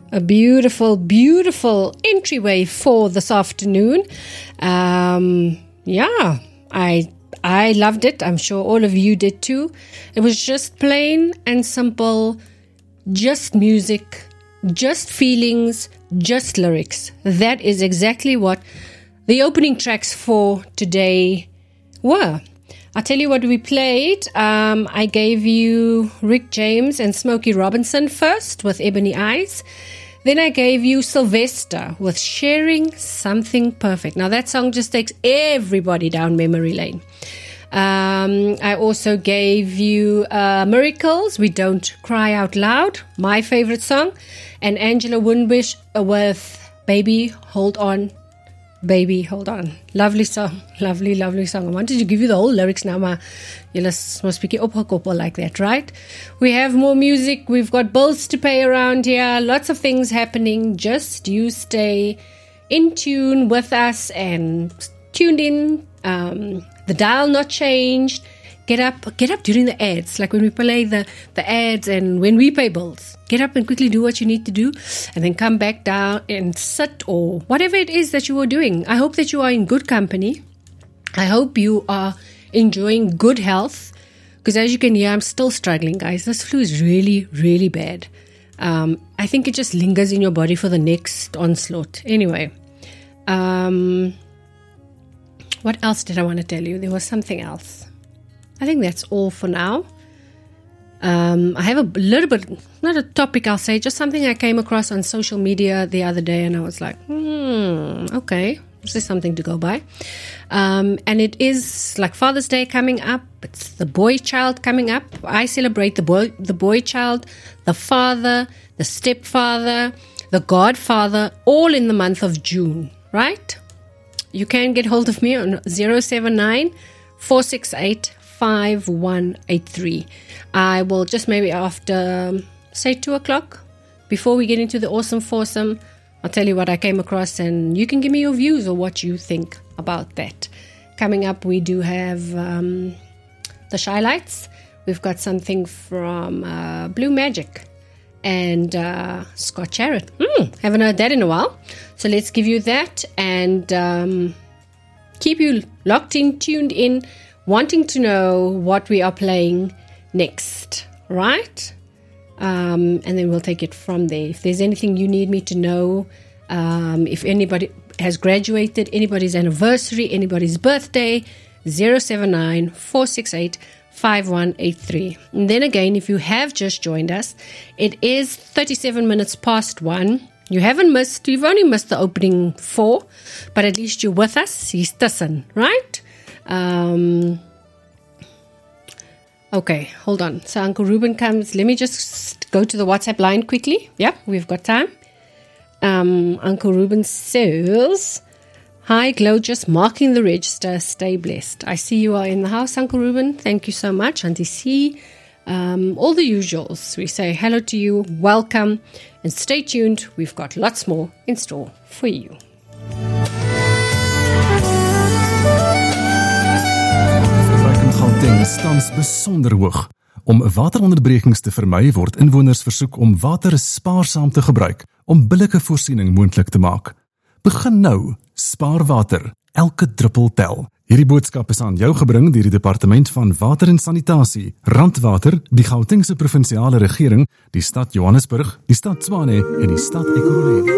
a beautiful, beautiful entryway for this afternoon. Yeah, I loved it. I'm sure all of you did too. It was just plain and simple, just music, just feelings, just lyrics. That is exactly what the opening tracks for today were. I'll tell you what we played. I gave you Rick James and Smokey Robinson first with Ebony Eyes. Then I gave you Sylvester with Sharing Something Perfect. Now that song just takes everybody down memory lane. I also gave you Miracles, We Don't Cry Out Loud, my favorite song. And Angela Winbush with Baby Hold On. Baby, hold on. Lovely song. Lovely, lovely song. I wanted to give you the whole lyrics now, maar julle must be opgekoppel like that, right? We have more music. We've got bills to pay around here. Lots of things happening. Just you stay in tune with us and tuned in. The dial not changed. Get up during the ads, like when we play the ads and when we pay bills. Get up and quickly do what you need to do and then come back down and sit or whatever it is that you are doing. I hope that you are in good company. I hope you are enjoying good health because as you can hear, I'm still struggling, guys. This flu is really, really bad. I think it just lingers in your body for the next onslaught. Anyway, what else did I want to tell you? There was something else. I think that's all for now. I have a little bit, not a topic I'll say, just something I came across on social media the other day and I was like, okay, this is something to go by. And it is like Father's Day coming up. It's the boy child coming up. I celebrate the boy child, the father, the stepfather, the godfather, all in the month of June, right? You can get hold of me on 079 468 5183. I will just maybe after, say 2 o'clock, before we get into the awesome foursome, I'll tell you what I came across and you can give me your views or what you think about that. Coming up, we do have the Shy Lights. We've got something from Blue Magic and Scott Charrett. Haven't heard that in a while. So let's give you that and keep you locked in, tuned in, wanting to know what we are playing next, right? And then we'll take it from there. If there's anything you need me to know, if anybody has graduated, anybody's anniversary, anybody's birthday, 079 468 5183. And then again, if you have just joined us, it is 37 minutes past 1. You've only missed the opening 4, but at least you're with us. He's tussen, right? Okay, hold on. So Uncle Ruben comes. Let me just go to the WhatsApp line quickly. Yep, we've got time. Uncle Ruben says, hi, Glow, just marking the register. Stay blessed. I see you are in the house, Uncle Ruben. Thank you so much. Auntie C, all the usuals. We say hello to you, welcome, and stay tuned. We've got lots more in store for you. Gauteng is tans besonder hoog. Om wateronderbrekings te vermy word inwoners versoek om water spaarsaam te gebruik om billike voorsiening moontlik te maak. Begin nou, spaar water, elke druppel tel. Hierdie boodskap is aan jou gebring deur die Departement van Water en Sanitasie, Randwater, die Gautengse provinsiale regering, die stad Johannesburg, die stad Tshwane en die stad Ekurhuleni.